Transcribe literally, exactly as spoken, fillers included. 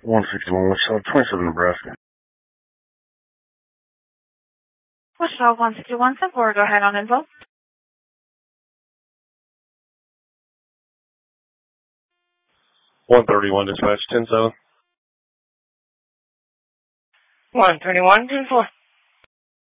one sixty-one Wichita, twenty-seven Nebraska. Wichita one sixty-one, ten four, go ahead on info. one thirty-one dispatch, ten seven. one thirty-one, ten four.